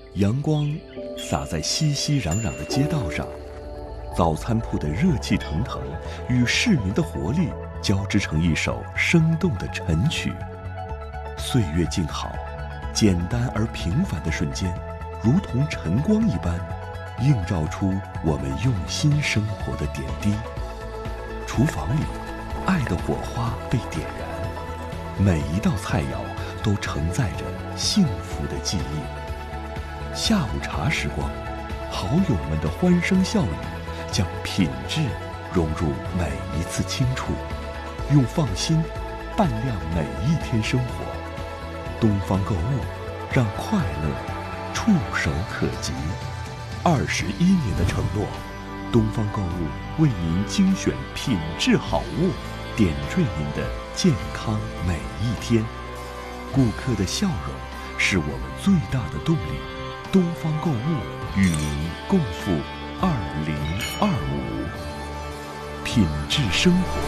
阳光洒在熙熙攘攘的街道上，早餐铺的热气腾腾与市民的活力交织成一首生动的晨曲。岁月静好，简单而平凡的瞬间，如同晨光一般，映照出我们用心生活的点滴。厨房里，爱的火花被点燃，每一道菜肴都承载着幸福的记忆。下午茶时光，好友们的欢声笑语，将品质融入每一次清楚，用放心伴亮每一天生活。东方购物，让快乐触手可及。21年的承诺，东方购物为您精选品质好物，点缀您的健康每一天。顾客的笑容是我们最大的动力。东方购物与您共赴2025，品质生活，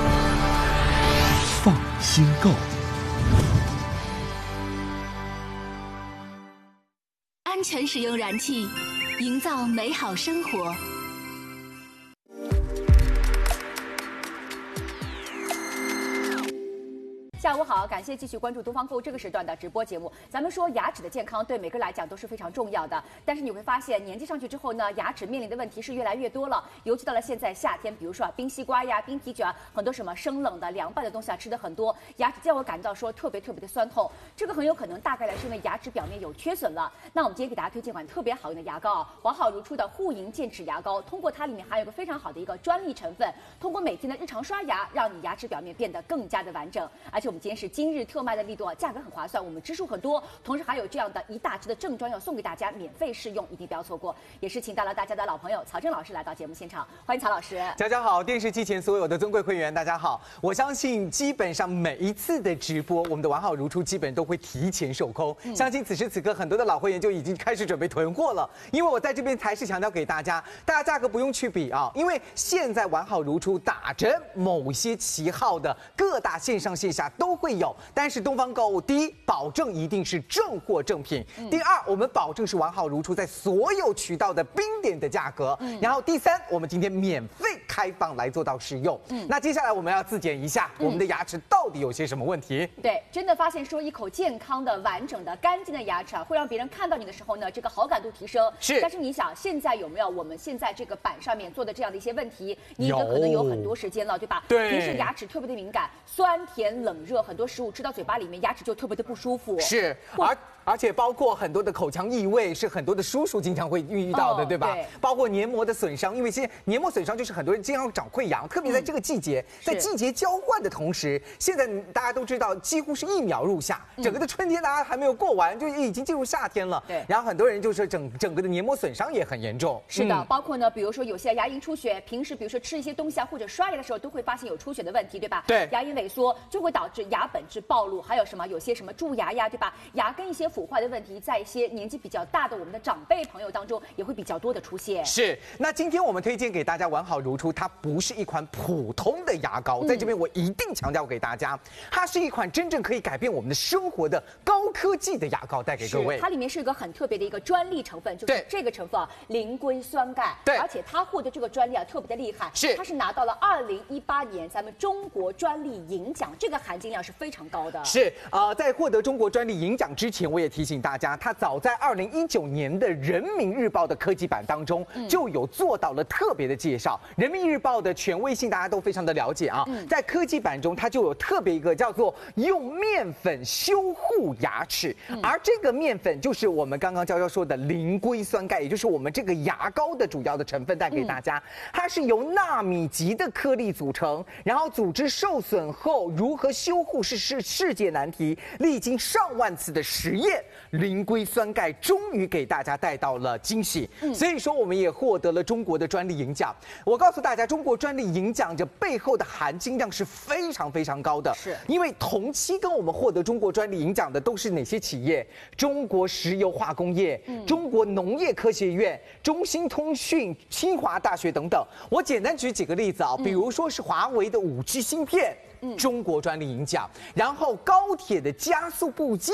放心购。 安全使用燃气，营造美好生活。 下午好，感谢继续关注东方购物这个时段的直播节目。咱们说牙齿的健康对每个人来讲都是非常重要的，但是你会发现年纪上去之后呢，牙齿面临的问题是越来越多了。尤其到了现在夏天，比如说冰西瓜呀、冰啤酒啊，很多什么生冷的、凉拌的东西啊吃的很多，牙齿就会感到说特别的酸痛。这个很有可能大概率是因为牙齿表面有缺损了。那我们今天给大家推荐款特别好用的牙膏啊，完好如初的护龈健齿牙膏，通过它里面含有个非常好的一个专利成分，通过每天的日常刷牙，让你牙齿表面变得更加的完整。而且我们今天是今日特卖的力度啊，价格很划算，我们支数很多，同时还有这样的一大支的正装要送给大家，免费试用，一定不要错过。也是请到了大家的老朋友曹正老师来到节目现场，欢迎曹老师。 大家好，电视机前所有的尊贵会员，大家好。我相信基本上每一次的直播，我们的完好如初基本都会提前售空。相信此时此刻很多的老会员就已经开始准备囤货了，因为我在这边才是强调给大家价格不用去比啊，因为现在完好如初打着某些旗号的各大线上线下都会有，但是东方购物第一保证一定是正货正品，第二我们保证是完好如初在所有渠道的冰点的价格，然后第三我们今天免费开放来做到试用。那接下来我们要自检一下我们的牙齿到底有些什么问题。 对，真的发现说一口健康的、完整的、干净的牙齿啊，会让别人看到你的时候呢，这个好感度提升。 是， 但是你想现在有没有我们现在这个板上面做的这样的一些问题？你已经可能有很多时间了，对吧？ 对， 平时牙齿特别的敏感，酸甜冷热，很多食物吃到嘴巴里面，牙齿就特别的不舒服。 是，而且包括很多的口腔异味，是很多的叔叔经常会遇到的，对吧？ 对， 包括黏膜的损伤，因为现在黏膜损伤就是很多人经常长溃疡，特别在这个季节，在季节交换的同时，现在大家都知道，几乎是1秒入夏，整个的春天大家还没有过完，就已经进入夏天了。 对， 然后很多人就是整个的黏膜损伤也很严重。 是的，包括呢，比如说有些牙龈出血，平时比如说吃一些东西啊，或者刷牙的时候都会发现有出血的问题，对吧？ 对， 牙龈萎缩就会导致牙本质暴露，还有什么有些什么蛀牙呀，对吧？牙根一些腐坏的问题，在一些年纪比较大的我们的长辈朋友当中也会比较多的出现。 是，那今天我们推荐给大家完好如初，它不是一款普通的牙膏，在这边我一定强调给大家，它是一款真正可以改变我们的生活的高科技的牙膏，带给各位。 它里面是一个很特别的一个专利成分，就是这个成分啊，磷硅酸钙。 对， 而且它获得这个专利啊特别的厉害，它是拿到了2018年咱们中国专利银奖，这个含金量是非常高的。 是在获得中国专利银奖之前，我也提醒大家，它早在2019年的《人民日报》的科技版当中就有做到了特别的介绍。人民日报的权威性大家都非常的了解啊，在科技版中它就有特别一个叫做用面粉修护牙齿，而这个面粉就是我们刚刚娇娇说的磷硅酸钙，也就是我们这个牙膏的主要的成分带给大家。它是由纳米级的颗粒组成，然后组织受损后如何修护是世界难题，历经上万次的实验，磷硅酸钙终于给大家带到了惊喜。所以说我们也获得了中国的专利银奖。我告诉大家，中国专利银奖这背后的含金量是非常高的， 是因为同期跟我们获得中国专利银奖的都是哪些企业？中国石油化工业、中国农业科学院、中兴通讯、清华大学等等。我简单举几个例子啊，比如说是华为的5G 芯片，中国专利银奖，然后高铁的加速部件。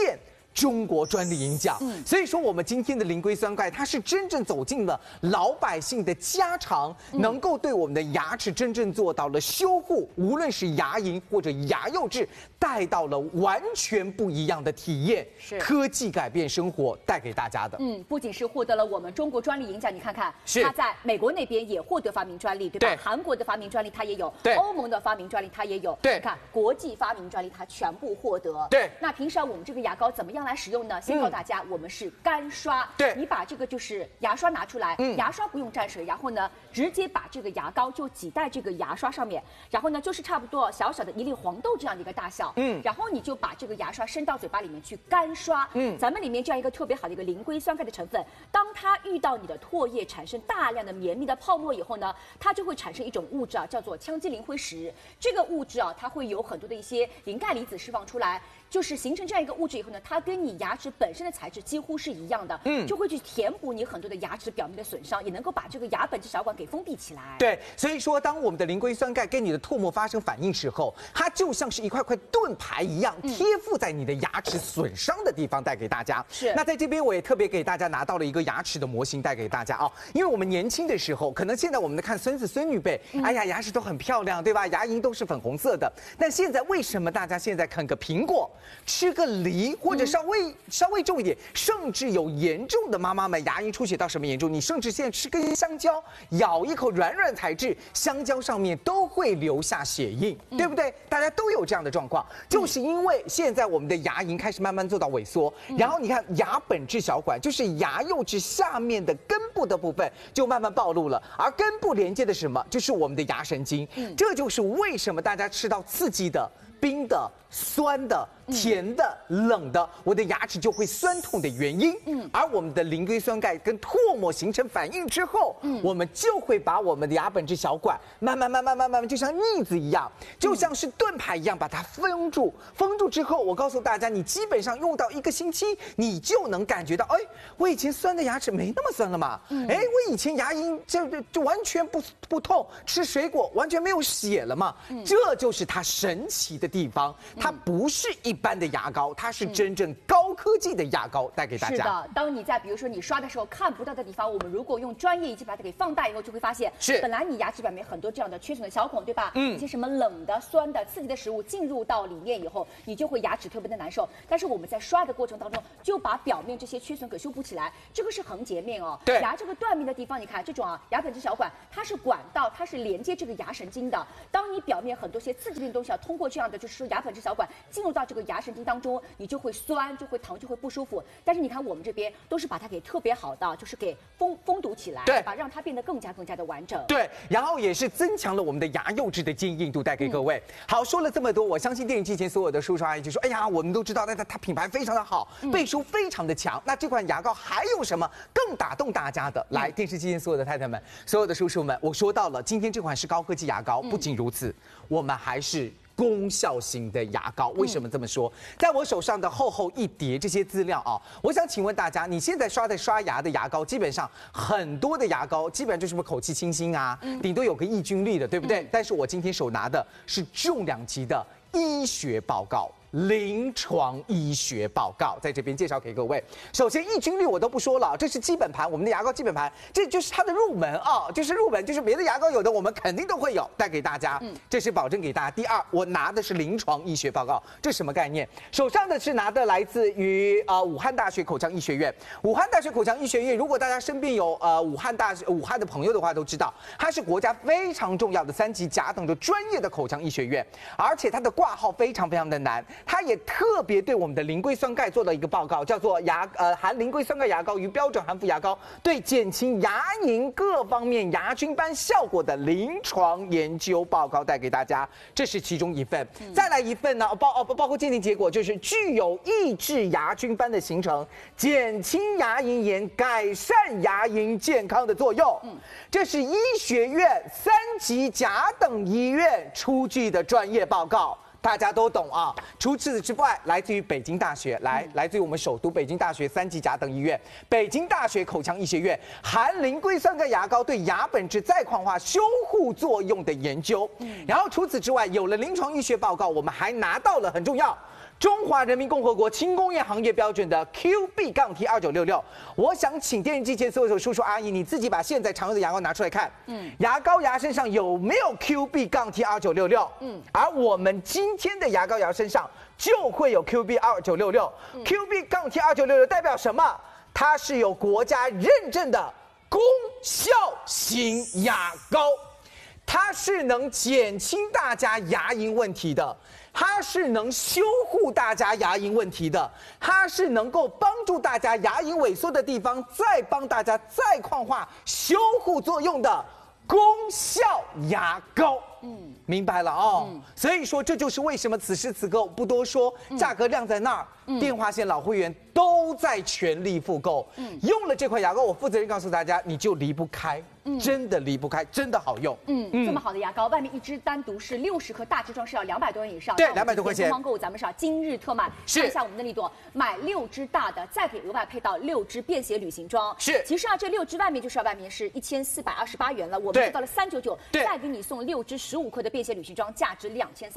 中国专利银奖。所以说我们今天的灵龟酸钙，它是真正走进了老百姓的家常，能够对我们的牙齿真正做到了修护，无论是牙龈或者牙釉质，带到了完全不一样的体验。 是科技改变生活带给大家的。 不仅是获得了我们中国专利银奖，你看看， 是它在美国那边也获得发明专利，对吧？ 对韩国的发明专利它也有， 对欧盟的发明专利它也有， 对你看国际发明专利它全部获得。 对那平时我们这个牙膏怎么样来使用呢？先告诉大家，我们是干刷。 对你把这个就是牙刷拿出来，牙刷不用蘸水，然后呢，直接把这个牙膏就挤在这个牙刷上面，然后呢，就是差不多小小的一粒黄豆这样的一个大小，然后你就把这个牙刷伸到嘴巴里面去干刷，咱们里面这样一个特别好的一个灵龟酸钙的成分，当它遇到你的唾液产生大量的绵密的泡沫以后呢，它就会产生一种物质啊，叫做羟基磷灰石。这个物质啊，它会有很多的一些磷钙离子释放出来，就是形成这样一个物质以后呢，它跟你牙齿本身的材质几乎是一样的，就会去填补你很多的牙齿表面的损伤，也能够把这个牙本质小管给封闭起来。 对，所以说当我们的灵龟酸钙跟你的唾沫发生反应时候，它就像是一块块盾牌一样，贴附在你的牙齿损伤的地方，带给大家。 是。 那在这边我也特别给大家拿到了一个牙齿的模型带给大家啊，因为我们年轻的时候，可能现在我们看孙子孙女辈，哎呀，牙齿都很漂亮，对吧？牙龈都是粉红色的。但现在为什么大家现在啃个苹果，吃个梨，或者稍微重一点，甚至有严重的妈妈们牙龈出血到什么严重？你甚至现在吃根香蕉，咬一口软材质，香蕉上面都会留下血印，对不对？大家都有这样的状况，就是因为现在我们的牙龈开始慢慢做到萎缩，然后你看牙本质小管，就是牙釉质下面的根部的部分就慢慢暴露了，而根部连接的是什么？就是我们的牙神经，这就是为什么大家吃到刺激的、冰的、酸的、甜的、冷的，我的牙齿就会酸痛的原因。而我们的灵龟酸钙跟唾沫形成反应之后，我们就会把我们的牙本质小管慢慢，就像腻子一样，就像是盾牌一样把它封住。封住之后，我告诉大家，你基本上用到1个星期，你就能感觉到，哎，我以前酸的牙齿没那么酸了嘛。哎，我以前牙龈就完全不痛，吃水果完全没有血了嘛。这就是它神奇的地方，它不是一般的牙膏，它是真正高科技的牙膏，带给大家。 是的，当你在比如说你刷的时候看不到的地方，我们如果用专业仪器把它给放大以后，就会发现， 是本来你牙齿表面很多这样的缺损的小孔，对吧？一些什么冷的、酸的、刺激的食物进入到里面以后，你就会牙齿特别的难受。但是我们在刷的过程当中，就把表面这些缺损给修补起来。这个是横截面哦， 对， 牙这个断面的地方，你看这种啊，牙本质小管，它是管道，它是连接这个牙神经的。当你表面很多些刺激性的东西啊，通过这样的就是说牙本质小管进入到这个牙神经当中，你就会酸，就会疼，就会不舒服。但是你看我们这边都是把它给特别好的，就是给封堵起来， 对， 把让它变得更加的完整。 对，然后也是增强了我们的牙釉质的坚硬度，带给各位。好，说了这么多，我相信电影机前所有的叔叔阿姨就说，哎呀，我们都知道，但它品牌非常的好，背书非常的强。那这款牙膏还有什么更打动大家的？来，电视机前所有的太太们，所有的叔叔们，我说到了，今天这款是高科技牙膏，不仅如此，我们还是功效型的牙膏。为什么这么说？在我手上的厚一叠这些资料啊，我想请问大家，你现在刷牙的牙膏，基本上很多的牙膏基本上就是什么口气清新啊，顶多有个抑菌力的，对不对？但是我今天手拿的是重量级的医学报告。临床医学报告在这边介绍给各位。首先，抑菌率我都不说了，这是基本盘，我们的牙膏基本盘，这就是它的入门啊，就是入门，就是别的牙膏有的，我们肯定都会有，带给大家，这是保证给大家。第二，我拿的是临床医学报告，这什么概念？手上的是拿的来自于武汉大学口腔医学院。武汉大学口腔医学院，如果大家身边有武汉的朋友的话，都知道它是国家非常重要的3级甲等的专业的口腔医学院，而且它的挂号非常的难。它也特别对我们的灵龟酸钙做了一个报告，叫做含灵龟酸钙牙膏与标准含氟牙膏对减轻牙龈各方面牙菌斑效果的临床研究报告，带给大家。这是其中一份，再来一份呢，包括鉴定结果，就是具有抑制牙菌斑的形成、减轻牙龈炎、改善牙龈健康的作用。这是医学院3级甲等医院出具的专业报告。大家都懂啊。除此之外，来自于北京大学，来自于我们首都北京大学3级甲等医院，北京大学口腔医学院含灵龟酸钙牙膏对牙本质再矿化修护作用的研究。然后除此之外，有了临床医学报告，我们还拿到了很重要。 中华人民共和国轻工业行业标准的 QB-T2966。我想请电视机前所有叔叔阿姨，你自己把现在常用的牙膏拿出来看，牙膏牙身上有没有 QB-T2966？而我们今天的牙膏牙身上就会有 QB-T2966。QB-T2966 代表什么？它是有国家认证的功效型牙膏。它是能减轻大家牙龈问题的，它是能修护大家牙龈问题的，它是能够帮助大家牙龈萎缩的地方再帮大家再矿化修护作用的功效牙膏。明白了哦。所以说这就是为什么此时此刻我不多说，价格亮在那儿，电话线老会员都在全力复购。用了这款牙膏，我负责任告诉大家，你就离不开。真的离不开，真的好用。 这么好的牙膏，外面一支单独是60克，大支装是要200多元以上。 对，200多块钱。 东方购物咱们是要今日特卖，看一下我们的力度，买6支大的，再给额外配到6支便携旅行装。 是， 其实啊，这6支外面是1428元了，我们做到了399，再给你送6支15克的便携旅行装，价值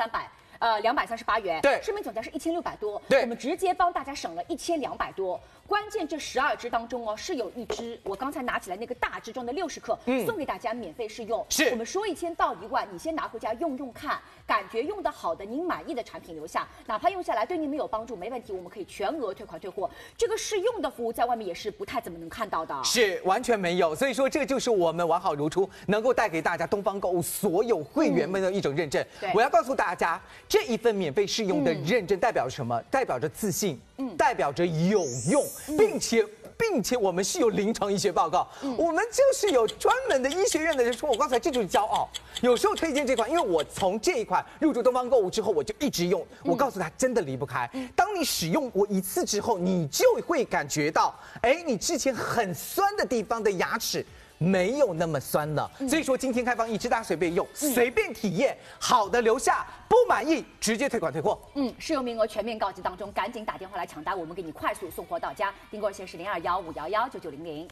238元。 对， 说明总价是1600多。 对， 我们直接帮大家省了1200多。关键这12支当中哦，是有一支我刚才拿起来那个大支装的60克，送给大家免费试用。 是， 我们说1000到1万，你先拿回家用用看，感觉用得好的，您满意的产品留下，哪怕用下来对您没有帮助，没问题，我们可以全额退款退货。这个试用的服务在外面也是不太怎么能看到的， 是完全没有。所以说这就是我们完好如初，能够带给大家东方购物所有会员们的一种认证。我要告诉大家，这一份免费试用的认证代表什么？代表着自信，代表着有用，并且我们是有临床医学报告，我们就是有专门的医学院的人说，我刚才这就是骄傲。有时候推荐这款，因为我从这一款入驻东方购物之后，我就一直用。我告诉他，真的离不开。当你使用过一次之后，你就会感觉到，你之前很酸的地方的牙齿没有那么酸了。所以说今天开放1支，大家随便用，随便体验，好的留下，不满意直接退款退货。 试用名额全面告急当中，赶紧打电话来抢单，我们给你快速送货到家。订购热线是0215119900。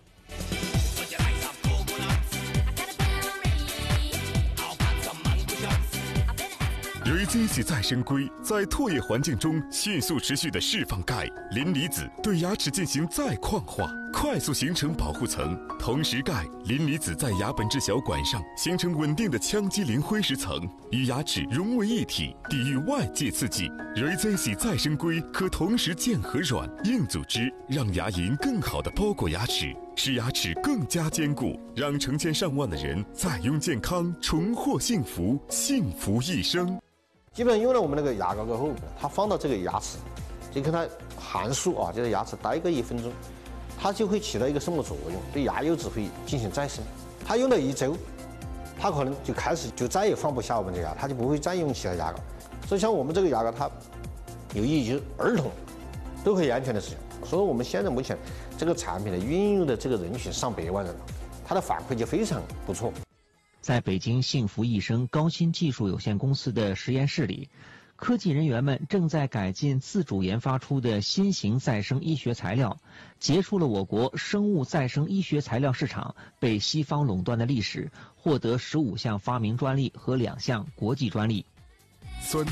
Regency 再生硅在唾液环境中迅速持续地释放钙、磷离子，对牙齿进行再矿化，快速形成保护层。同时，钙、磷离子在牙本质小管上形成稳定的羟基磷灰石层，与牙齿融为一体，抵御外界刺激。Regency 再生硅可同时健和软硬组织，让牙龈更好地包裹牙齿，使牙齿更加坚固，让成千上万的人再拥健康，重获幸福，幸福一生。 基本上用了我们那个牙膏过后，它放到这个牙齿，就跟它含漱啊，就在牙齿待个1分钟，它就会起到一个什么作用？对牙釉质会进行再生。它用了1周，它可能就开始就再也放不下我们这牙，它就不会再用其他牙膏。所以像我们这个牙膏，它有益于儿童都可以安全的使用。所以我们现在目前这个产品的运用的这个人群上100万人了，它的反馈就非常不错。 在北京幸福益生高新技术有限公司的实验室里，科技人员们正在改进自主研发出的新型再生医学材料，结束了我国生物再生医学材料市场被西方垄断的历史，获得15项发明专利和2项国际专利。 酸。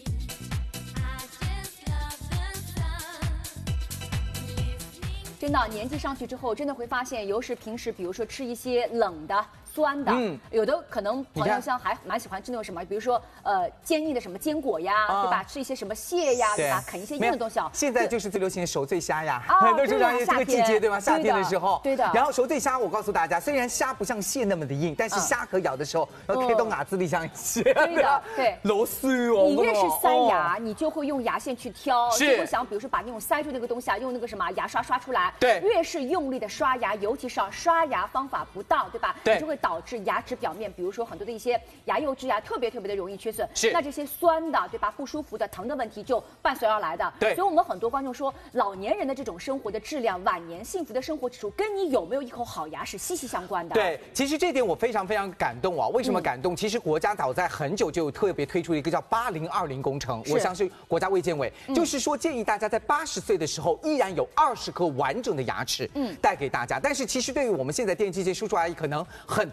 真的，年纪上去之后，真的会发现，尤其是平时，比如说吃一些冷的、酸的，有的可能朋友像还蛮喜欢吃那种什么，比如说坚硬的什么坚果呀，对吧？吃一些什么蟹呀，对吧？啃一些硬的东西。 现在就是最流行的熟醉虾呀，都是这个季节对吧？夏天的时候， 对的。 然后熟醉虾，我告诉大家，虽然虾不像蟹那么的硬，但是虾壳咬的时候要开到牙子里像蟹， 对的，对。 螺丝哦。 你越是塞牙，你就会用牙线去挑，就会想，比如说把那种塞住那个东西啊，用那个什么牙刷刷出来。 对。 越是用力的刷牙，尤其是刷牙方法不当，对吧？ 对。 你就会导致牙齿表面，比如说很多的一些牙釉质呀，特别的容易缺损。 是。 那这些酸的，对吧？不舒服的、疼的问题就伴随而来的。 对。 所以我们很多观众说，老年人的这种生活的质量、晚年幸福的生活指数，跟你有没有一口好牙是息息相关的。 对，其实这点我非常感动啊！为什么感动？其实国家早在很久就特别推出了一个叫8020工程，我相信国家卫健委就是说建议大家在80岁的时候依然有20颗完整的牙齿，带给大家。但是其实对于我们现在电机界叔叔阿姨，可能很多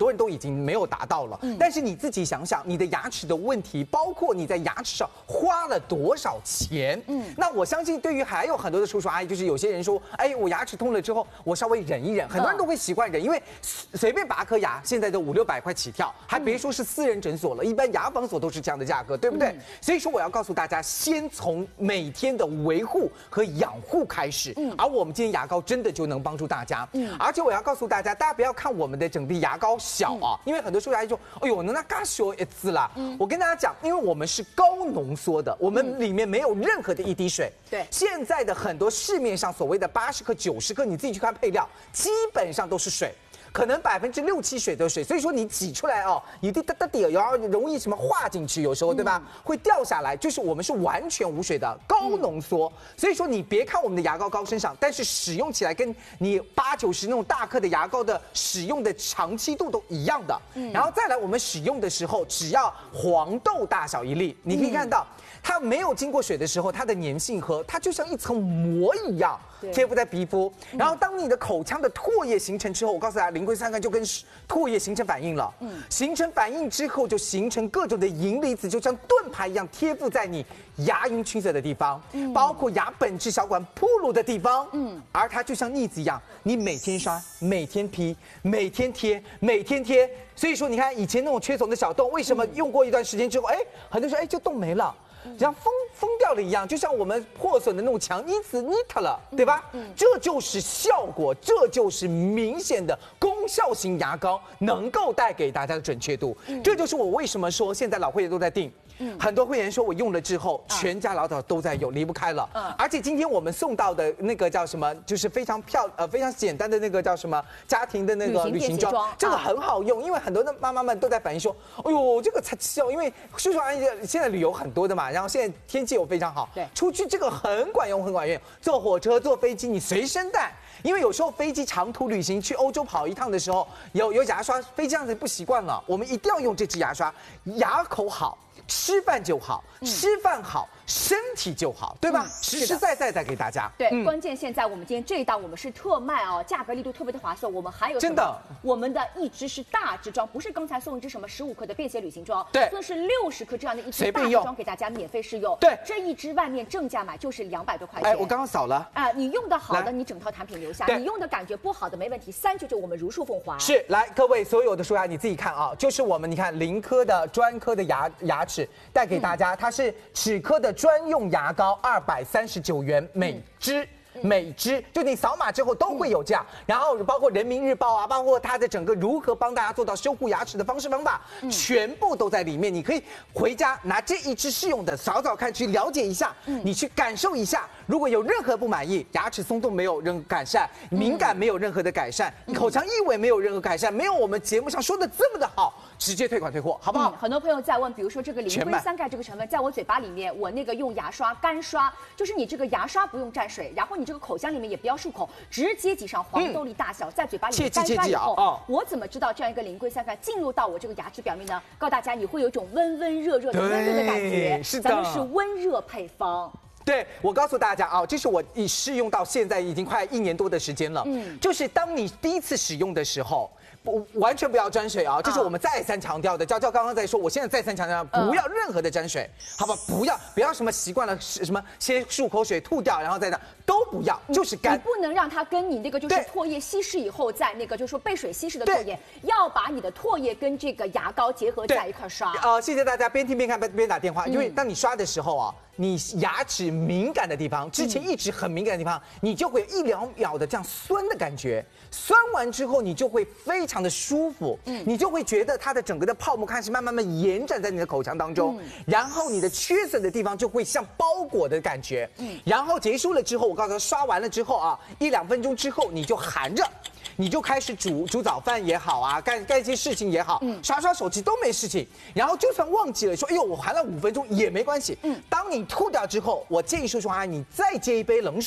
多人都已经没有达到了。但是你自己想想，你的牙齿的问题，包括你在牙齿上花了多少钱？那我相信对于还有很多的叔叔阿姨，就是有些人说，哎，我牙齿痛了之后，我稍微忍一忍，很多人都会习惯忍，因为随便拔颗牙现在都500-600块起跳，还别说是私人诊所了，一般牙防所都是这样的价格，对不对？所以说我要告诉大家，先从每天的维护和养护开始，而我们今天牙膏真的就能帮助大家。而且我要告诉大家，大家不要看我们的整粒牙膏小啊，因为很多叔叔阿姨说，哎呦，那嘎小一次啦。我跟大家讲，因为我们是高浓缩的，我们里面没有任何的一滴水。对，现在的很多市面上所谓的80克、90克，你自己去看配料，基本上都是水。可能6-7%水的水，所以说你挤出来哦，一滴哒哒滴，然后容易什么化进去，有时候对吧？会掉下来，就是我们是完全无水的高浓缩，所以说你别看我们的牙膏高身上，但是使用起来跟你80-90那种大颗的牙膏的使用的长期度都一样的。然后再来，我们使用的时候，只要黄豆大小一粒，你可以看到。它没有经过水的时候，它的粘性和它就像一层膜一样贴附在皮肤。然后当你的口腔的唾液形成之后，我告诉大家，灵龟3酐就跟唾液形成反应了。形成反应之后，就形成各种的银离子，就像盾牌一样贴附在你牙龈群色的地方，包括牙本质小管铺路的地方。而它就像腻子一样，你每天刷、每天批、每天贴、每天贴。所以说，你看以前那种缺损的小洞，为什么用过一段时间之后，哎，很多人说，哎，这洞没了。像封掉了一样，就像我们破损的那种墙，因此腻它了，对吧？这就是效果，这就是明显的功效型牙膏能够带给大家的准确度。这就是我为什么说现在老会员都在订。很多会员说我用了之后，全家老小都在用，离不开了。而且今天我们送到的那个叫什么，就是非常非常简单的那个叫什么家庭的那个旅行装，这个很好用，因为很多的妈妈们都在反映说，哎呦，这个才笑，因为叔叔阿姨现在旅游很多的嘛，然后现在天气又非常好，对，出去这个很管用，很管用。坐火车、坐飞机，你随身带。因为有时候飞机长途旅行去欧洲跑一趟的时候，有牙刷，飞机上子不习惯了，我们一定要用这支牙刷，牙口好，吃饭就好，吃饭好，身体就好，对吧？实实在在给大家。 对，关键现在我们今天这一档我们是特卖哦，价格力度特别的划算。我们还有真的， 我们的一支是大支装，不是刚才送一支什么15克的便携旅行装， 对， 这是60克这样的一支大支装给大家免费试用。 对， 这一支外面正价买就是200多块钱。 哎，我刚刚扫了。 你用的好的，你整套产品留下；你用的感觉不好的没问题，399我们如数奉还。 是，来各位所有的叔牙你自己看啊，就是我们你看0颗的专科的牙齿带给大家，它是齿科的专用牙膏，239元每支。每支就你扫码之后都会有价，然后包括人民日报啊，包括它的整个如何帮大家做到修护牙齿的方式方法，全部都在里面。你可以回家拿这一支试用的扫扫看，去了解一下，你去感受一下。如果有任何不满意，牙齿松动没有任何改善，敏感没有任何的改善，口腔异味没有任何改善，没有我们节目上说的这么的好，直接退款退货，好不好？ 很多朋友在问，比如说这个灵龟3酐这个成分，在我嘴巴里面，我那个用牙刷干刷，就是你这个牙刷不用蘸水，然后你这个口腔里面也不要漱口，直接挤上黄豆粒大小，在嘴巴里面干刷以后，我怎么知道这样一个灵龟3酐进入到我这个牙齿表面呢？告诉大家，你会有一种温温热热的温热的感觉，是的，咱们是温热配方。 对，我告诉大家啊，这是我试用到现在已经快1年多的时间了。就是当你第一次使用的时候，完全不要沾水啊！这是我们再三强调的。娇刚刚在说，我现在再三强调，不要任何的沾水，好吧？不要什么习惯了什么先漱口水吐掉，然后再这样，都不要，就是干。 你不能让它跟你那个就是唾液稀释以后，再那个就是说被水稀释的唾液，要把你的唾液跟这个牙膏结合在一块刷。 谢谢大家，边听边看边打电话，因为当你刷的时候啊，你牙齿敏感的地方，之前一直很敏感的地方，你就会1-2秒的这样酸的感觉，酸完之后你就会非常的舒服，你就会觉得它的整个的泡沫开始慢慢延展在你的口腔当中，然后你的缺损的地方就会像包裹的感觉，然后结束了之后，我告诉他刷完了之后啊，1-2分钟之后你就含着。你就开始煮早饭也好啊，干一些事情也好，刷手机都没事情。然后就算忘记了说，哎呦，我含了5分钟也没关系。当你吐掉之后，我建议叔叔阿姨你再接一杯冷水，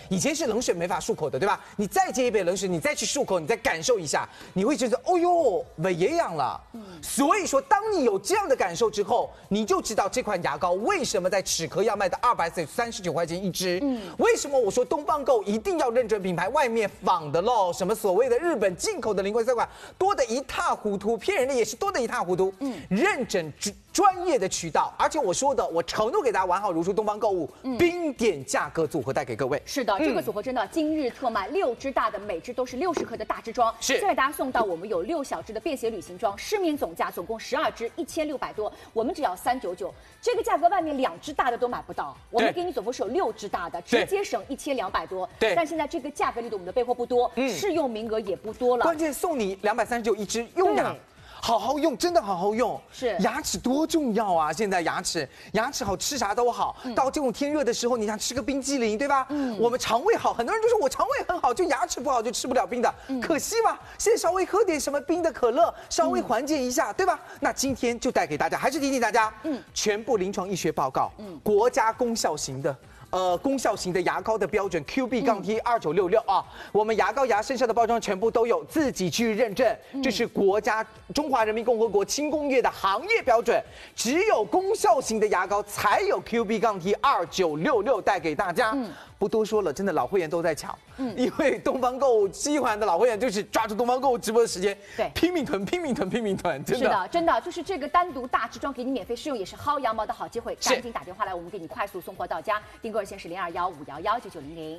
以前是冷水没法漱口的，对吧？你再接一杯冷水，你再去漱口，你再感受一下，你会觉得，哦呦，胃也痒了。所以说，当你有这样的感受之后，你就知道这款牙膏为什么在齿壳要卖的239块钱一支。为什么我说东方购一定要认准品牌，外面仿的喽？什么所谓的日本进口的零规3款，多得一塌糊涂，骗人的也是多得一塌糊涂。认准专业的渠道，而且我说的，我承诺给大家完好如初，东方购物冰点价格组合带给各位。 是的，这个组合真的今日特卖，6支大的，每支都是60克的大支装。 是， 再给大家送到我们有6小支的便携旅行装，市面总价总共12支1600多，我们只要399，这个价格外面2支大的都买不到，我们给你总共是有6支大的，直接省1200多。 对， 但现在这个价格力度我们的备货不多，试用名额也不多了， 关键送你239一支，用呀。好好用，真的好好用。 是牙齿多重要啊！现在牙齿好，吃啥都好。到这种天热的时候，你想吃个冰激凌，对吧？我们肠胃好，很多人就说我肠胃很好，就牙齿不好就吃不了冰的。可惜吧，现在稍微喝点什么冰的可乐，稍微缓解一下，对吧？那今天就带给大家，还是提醒大家，全部临床医学报告，国家功效型的。功效型的牙膏的标准 QB-T2966啊，我们牙膏牙身上的包装全部都有，自己去认证，这是国家中华人民共和国轻工业的行业标准，只有功效型的牙膏才有 QB-T2966带给大家。不多说了，真的老会员都在抢，因为东方购物7环的老会员就是抓住东方购物直播的时间，对，拼命囤，真的。 是的，真的就是这个单独大支装给你免费试用，也是薅羊毛的好机会，赶紧打电话来，我们给你快速送货到家，订购热线是0215119900。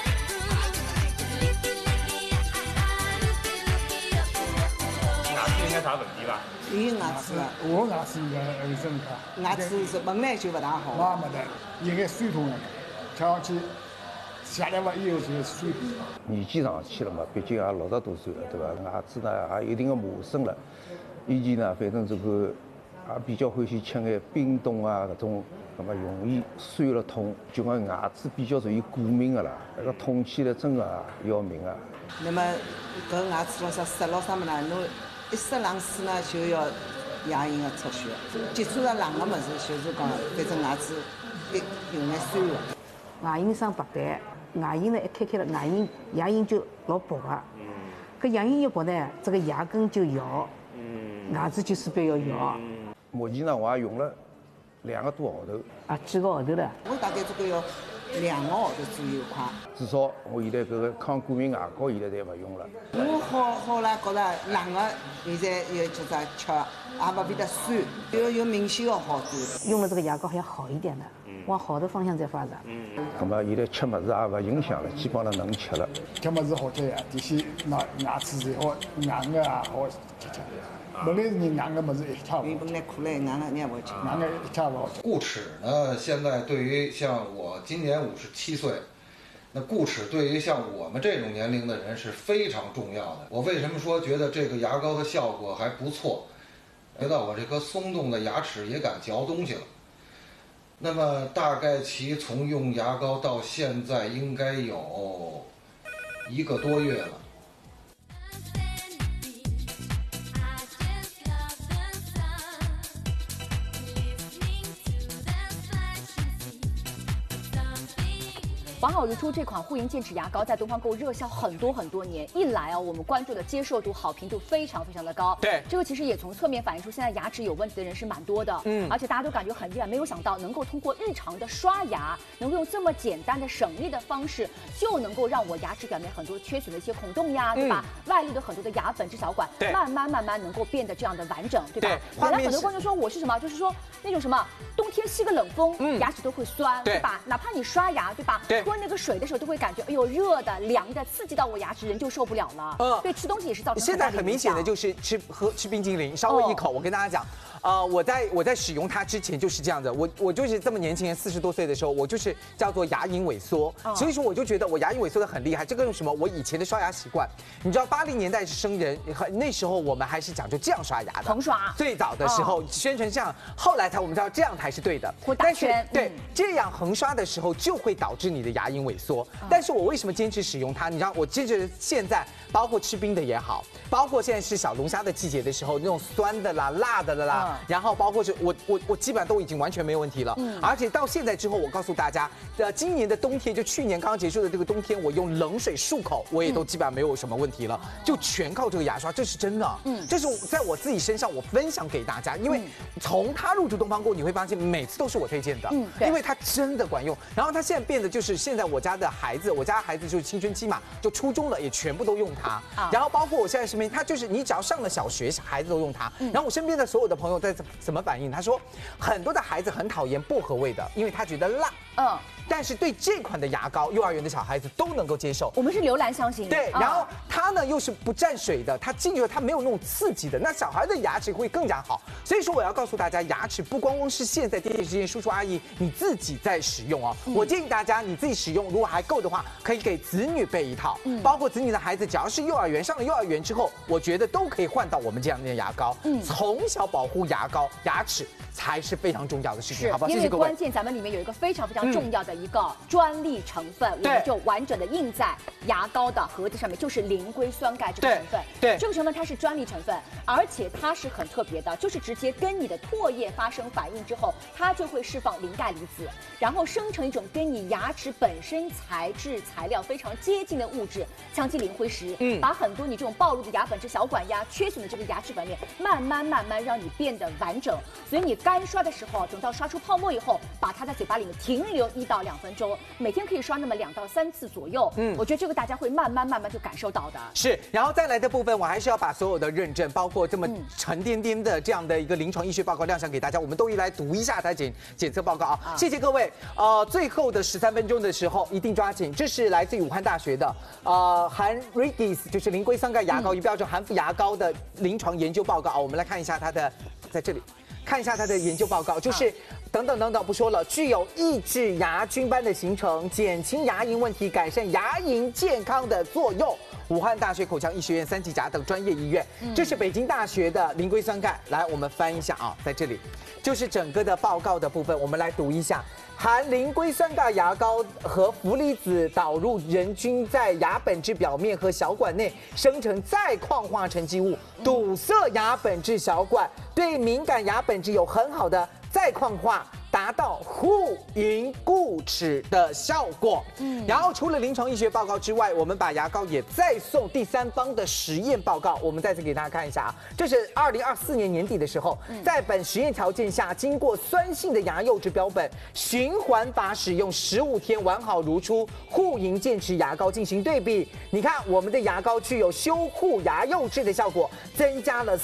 牙齿应该啥问题吧？ 有牙齿了， 我牙齿应该卫生卡。 牙齿是本来就不大好。 那没得，应该水痛了，吃上去。下来了以后就是水。 年纪上去了嘛，毕竟也60多岁了，对吧？牙齿呢也有一定的磨损了。以前呢，反正这个也比较欢喜吃眼冰冻啊，搿种，那么容易酸了痛，就讲牙齿比较属于过敏的啦。那个痛起来真的要命啊。 那么搿牙齿咾啥塞了啥么呢？侬一塞冷水呢，就要牙龈的出血。接触到冷的物事，就是讲，反正牙齿有眼酸的。 牙龈生白带。牙龈呢一开了，牙龈就老薄啊。搿牙龈一薄呢，这个牙根就摇，牙齿就势必要摇。 目前呢，我也用了2个多号头。 啊，几个号头了？ 我大概这个要2个号头左右快。 至少我现在搿个抗过敏牙膏现在侪勿用了。 我好了，觉着冷个现在要叫啥吃，也勿变得酸，要有明显的好转。 用了这个牙膏还要好一点的。往好的方向在发展。 那么现在吃物事也勿影响了，基本上能吃了。 吃物事好吃呀，这些牙齿最好，硬个也好吃。本来是你硬个物事一吃不。 本来苦嘞，硬个你也勿吃。 硬个一吃不好吃。 固齿呢，现在对于像我今年57岁，那固齿对于像我们这种年龄的人是非常重要的。我为什么说觉得这个牙膏的效果还不错？觉得我这颗松动的牙齿也敢嚼东西了。那么大概其从用牙膏到现在应该有1个多月了。 完好如初这款护龈健齿牙膏在东方购物热销很多年，一来啊，我们关注的接受度、好评度非常的高。 对， 这个其实也从侧面反映出现在牙齿有问题的人是蛮多的。而且大家都感觉很意外，没有想到能够通过日常的刷牙，能够用这么简单的省力的方式，就能够让我牙齿表面很多缺损的一些孔洞呀，对吧？外露的很多的牙粉、支小管，慢慢能够变得这样的完整，对吧？原来很多观众说我是什么，就是说那种什么冬天吸个冷风，牙齿都会酸，对吧？哪怕你刷牙，对吧？喝那个水的时候都会感觉，哎呦，热的、凉的，刺激到我牙齿，人就受不了了。对，吃东西也是造成现在很明显的就是吃冰激凌，稍微一口，我跟大家讲。我在使用它之前就是这样的，我就是这么年轻人，40多岁的时候，我就是叫做牙龈萎缩，所以说我就觉得我牙龈萎缩的很厉害。这个用什么？我以前的刷牙习惯，你知道80年代是生人，那时候我们还是讲究这样刷牙的， 横刷。 最早的时候宣传这样，后来我们知道这样才是对的。 但是对这样横刷的时候就会导致你的牙龈萎缩。但是我为什么坚持使用它？你知道，我坚持现在包括吃冰的也好，包括现在是小龙虾的季节的时候，那种酸的啦、辣的啦，然后包括是我基本上都已经完全没有问题了。而且到现在之后，我告诉大家，今年的冬天就去年刚刚结束的这个冬天，我用冷水漱口，我也都基本上没有什么问题了，就全靠这个牙刷，这是真的。这是在我自己身上我分享给大家，因为从它入驻东方购，你会发现每次都是我推荐的，因为它真的管用。然后它现在变得就是现在我家孩子就是青春期嘛，就初中了也全部都用它。然后包括我现在身边，它就是你只要上了小学，孩子都用它。然后我身边的所有的朋友在怎么反应？他说很多的孩子很讨厌薄荷味的，因为他觉得辣。但是对这款的牙膏，幼儿园的小孩子都能够接受。 我们是刘兰相信。 对，然后它呢又是不沾水的，它进去了它没有那种刺激的，那小孩的牙齿会更加好。所以说我要告诉大家，牙齿不光光是现在电视机叔叔阿姨你自己在使用哦，我建议大家你自己使用，如果还够的话，可以给子女备一套，包括子女的孩子，只要是幼儿园上了幼儿园之后，我觉得都可以换到我们这样的牙膏。从小保护牙齿才是非常重要的事情，好不好？ 因为关键咱们里面有一个非常非常重要的一个专利成分，我们就完整的印在牙膏的盒子上面，就是磷硅酸钙这个成分。对，这个成分它是专利成分，而且它是很特别的，就是直接跟你的唾液发生反应之后，它就会释放磷钙离子，然后生成一种跟你牙齿本身材料非常接近的物质——羟基磷灰石，把很多你这种暴露的牙本质、小管压、缺损的这个牙齿表面，慢慢让你变得完整。所以你干刷的时候，等到刷出泡沫以后，把它在嘴巴里面停留1到2分钟，每天可以刷那么2到3次左右。我觉得这个大家会慢慢就感受到的。 是，然后再来的部分，我还是要把所有的认证，包括这么沉甸甸的这样的一个临床医学报告亮相给大家，我们都一来读一下它检测报告啊。谢谢各位。最后的13分钟的时候一定抓紧，这是来自于武汉大学的含 Regis 就是磷硅酸钙牙膏与标准含氟牙膏的临床研究报告啊。我们来看一下它的，在这里看一下它的研究报告，就是等等不说了，具有抑制牙菌斑的形成、减轻牙龈问题、改善牙龈健康的作用。武汉大学口腔医学院、三级甲等专业医院，这是北京大学的磷硅酸钙。来，我们翻一下啊，在这里就是整个的报告的部分，我们来读一下。含磷硅酸钙牙膏和氟离子导入人菌在牙本质表面和小管内生成再矿化沉积物，堵塞牙本质小管，对敏感牙本质有很好的再矿化，达到护龈固齿的效果。然后除了临床医学报告之外，我们把牙膏也再送第三方的实验报告。我们再次给大家看一下啊，这是2024年年底的时候，在本实验条件下，经过酸性的牙釉质标本循环法使用15天完好如初护龈健齿牙膏进行对比，你看我们的牙膏具有修护牙釉质的效果，增加了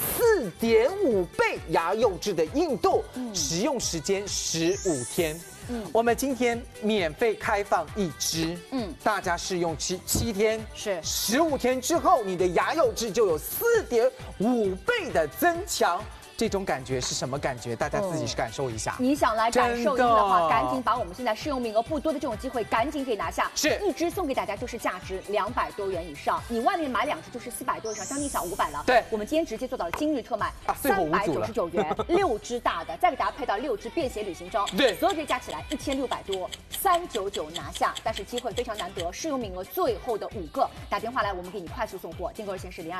4.5倍牙釉质的硬度，使用时间15天。我们今天免费开放1支，大家试用7天，是15天之后，你的牙釉质就有4.5倍的增强。这种感觉是什么感觉？大家自己去感受一下。 你想来感受的话，赶紧把我们现在试用名额不多的这种机会赶紧给拿下。是1支送给大家就是价值200多元以上，你外面买2支就是400多以上，将近小500了。对，我们今天直接做到了今日特卖，399元6支大的，再给大家配到6支便携旅行装。对，所有这加起来1600多，399拿下。但是机会非常难得，试用名额最后的5个，打电话来我们给你快速送货，订购热线是02。